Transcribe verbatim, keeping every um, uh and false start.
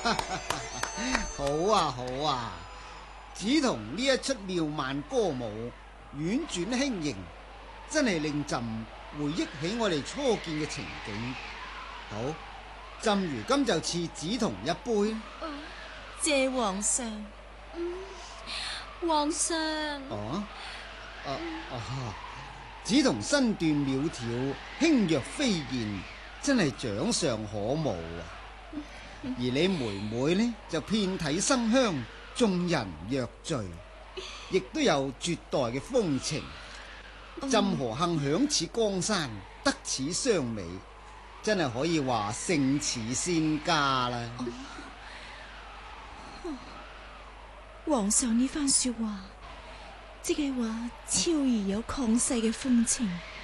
好啊好啊，梓潼呢一出妙曼歌舞，婉轉輕盈，真係令朕回憶起我哋初見嘅情景。好，朕如今就賜梓潼一杯。 謝皇上。 嗯，皇上。 哦，啊啊！梓潼身段苗條，輕若飛燕，真係長相可慕啊！而你妹妹呢，就遍體生香，眾人若醉，亦都有絕代嘅風情。朕何幸享此江山，得此雙美，真係可以話勝似仙家啦！ 皇上呢番說話，即係話超兒有曠世嘅風情。